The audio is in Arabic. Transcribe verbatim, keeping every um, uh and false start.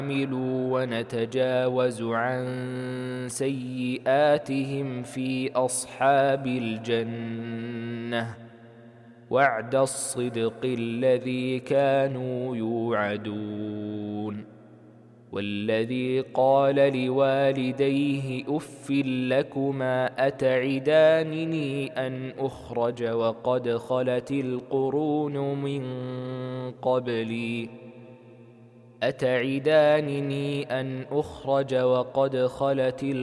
عملوا ونتجاوز عن سيئاتهم في أصحاب الجنة وعد الصدق الذي كانوا يوعدون. والذي قال لوالديه أف لكما أتعدانني أن أخرج وقد خلت القرون من قبلي أتعدانني أن أخرج وقد خلت